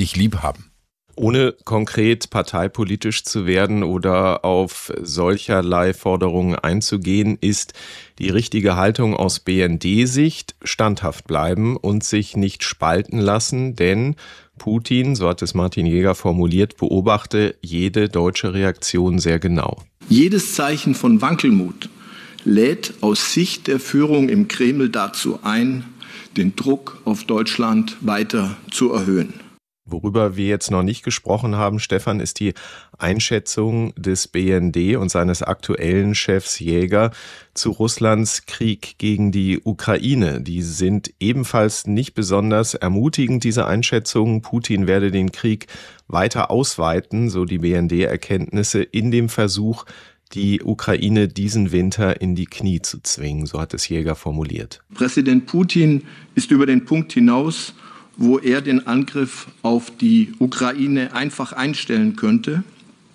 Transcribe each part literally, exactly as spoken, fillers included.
richtig lieb haben. Ohne konkret parteipolitisch zu werden oder auf solcherlei Forderungen einzugehen, ist die richtige Haltung aus B N D-Sicht standhaft bleiben und sich nicht spalten lassen, denn Putin, so hat es Martin Jäger formuliert, beobachte jede deutsche Reaktion sehr genau. Jedes Zeichen von Wankelmut lädt aus Sicht der Führung im Kreml dazu ein, den Druck auf Deutschland weiter zu erhöhen. Worüber wir jetzt noch nicht gesprochen haben, Stefan, ist die Einschätzung des B N D und seines aktuellen Chefs Jäger zu Russlands Krieg gegen die Ukraine. Die sind ebenfalls nicht besonders ermutigend, diese Einschätzungen. Putin werde den Krieg weiter ausweiten, so die B N D-Erkenntnisse, in dem Versuch, die Ukraine diesen Winter in die Knie zu zwingen, so hat es Jäger formuliert. Präsident Putin ist über den Punkt hinaus, wo er den Angriff auf die Ukraine einfach einstellen könnte,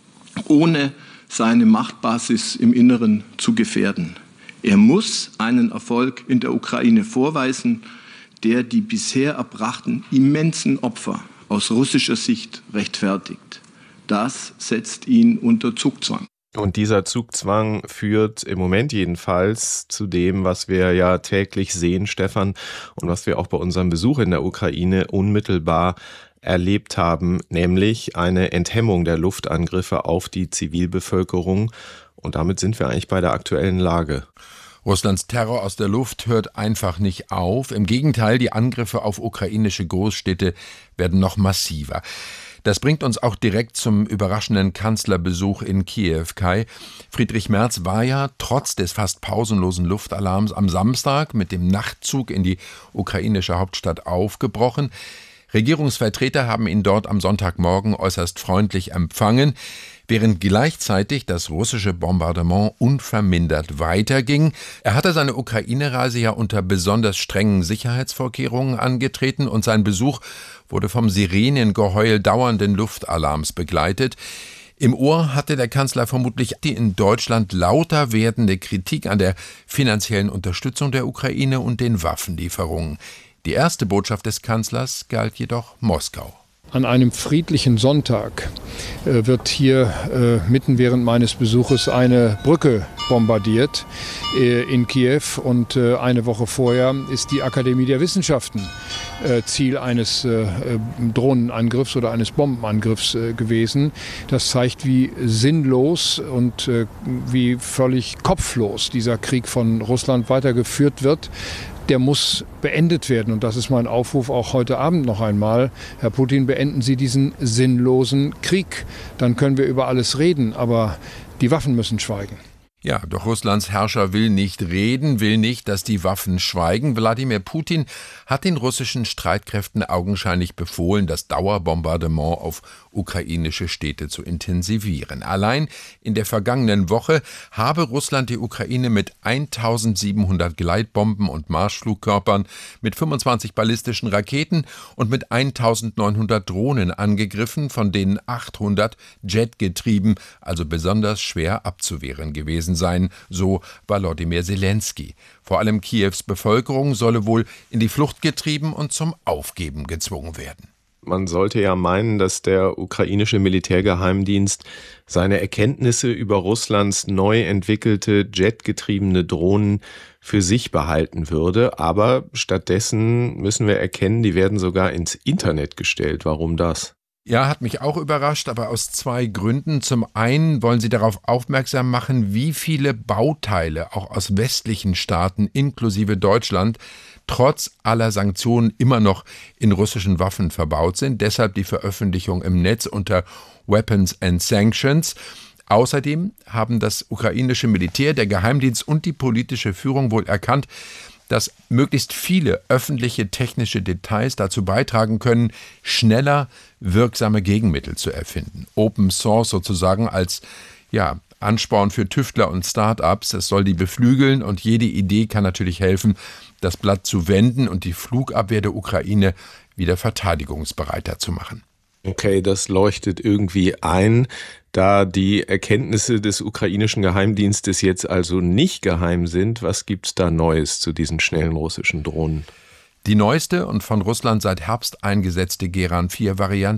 ohne seine Machtbasis im Inneren zu gefährden. Er muss einen Erfolg in der Ukraine vorweisen, der die bisher erbrachten immensen Opfer aus russischer Sicht rechtfertigt. Das setzt ihn unter Zugzwang. Und dieser Zugzwang führt im Moment jedenfalls zu dem, was wir ja täglich sehen, Stefan, und was wir auch bei unserem Besuch in der Ukraine unmittelbar erlebt haben, nämlich eine Enthemmung der Luftangriffe auf die Zivilbevölkerung. Und damit sind wir eigentlich bei der aktuellen Lage. Russlands Terror aus der Luft hört einfach nicht auf. Im Gegenteil, die Angriffe auf ukrainische Großstädte werden noch massiver. Das bringt uns auch direkt zum überraschenden Kanzlerbesuch in Kiew, Kai. Friedrich Merz war ja trotz des fast pausenlosen Luftalarms am Samstag mit dem Nachtzug in die ukrainische Hauptstadt aufgebrochen. Regierungsvertreter haben ihn dort am Sonntagmorgen äußerst freundlich empfangen, während gleichzeitig das russische Bombardement unvermindert weiterging. Er hatte seine Ukraine-Reise ja unter besonders strengen Sicherheitsvorkehrungen angetreten und sein Besuch wurde vom Sirenengeheul dauernden Luftalarms begleitet. Im Ohr hatte der Kanzler vermutlich die in Deutschland lauter werdende Kritik an der finanziellen Unterstützung der Ukraine und den Waffenlieferungen. Die erste Botschaft des Kanzlers galt jedoch Moskau. An einem friedlichen Sonntag äh, wird hier äh, mitten während meines Besuches eine Brücke bombardiert äh, in Kiew und äh, eine Woche vorher ist die Akademie der Wissenschaften äh, Ziel eines äh, Drohnenangriffs oder eines Bombenangriffs äh, gewesen. Das zeigt, wie sinnlos und äh, wie völlig kopflos dieser Krieg von Russland weitergeführt wird. Der muss beendet werden. Und das ist mein Aufruf auch heute Abend noch einmal. Herr Putin, beenden Sie diesen sinnlosen Krieg. Dann können wir über alles reden, aber die Waffen müssen schweigen. Ja, doch Russlands Herrscher will nicht reden, will nicht, dass die Waffen schweigen. Wladimir Putin hat den russischen Streitkräften augenscheinlich befohlen, das Dauerbombardement auf ukrainische Städte zu intensivieren. Allein in der vergangenen Woche habe Russland die Ukraine mit eintausendsiebenhundert Gleitbomben und Marschflugkörpern, mit fünfundzwanzig ballistischen Raketen und mit eintausendneunhundert Drohnen angegriffen, von denen achthundert jetgetrieben, also besonders schwer abzuwehren gewesen sein, so Volodymyr Zelensky. Vor allem Kiews Bevölkerung solle wohl in die Flucht getrieben und zum Aufgeben gezwungen werden. Man sollte ja meinen, dass der ukrainische Militärgeheimdienst seine Erkenntnisse über Russlands neu entwickelte jetgetriebene Drohnen für sich behalten würde. Aber stattdessen müssen wir erkennen, die werden sogar ins Internet gestellt. Warum das? Ja, hat mich auch überrascht, aber aus zwei Gründen. Zum einen wollen sie darauf aufmerksam machen, wie viele Bauteile auch aus westlichen Staaten inklusive Deutschland trotz aller Sanktionen immer noch in russischen Waffen verbaut sind. Deshalb die Veröffentlichung im Netz unter Weapons and Sanctions. Außerdem haben das ukrainische Militär, der Geheimdienst und die politische Führung wohl erkannt, dass möglichst viele öffentliche technische Details dazu beitragen können, schneller wirksame Gegenmittel zu erfinden. Open Source sozusagen als ja, Ansporn für Tüftler und Start-ups. Es soll die beflügeln und jede Idee kann natürlich helfen, das Blatt zu wenden und die Flugabwehr der Ukraine wieder verteidigungsbereiter zu machen. Okay, das leuchtet irgendwie ein. Da die Erkenntnisse des ukrainischen Geheimdienstes jetzt also nicht geheim sind, was gibt's da Neues zu diesen schnellen russischen Drohnen? Die neueste und von Russland seit Herbst eingesetzte Geran vier Variante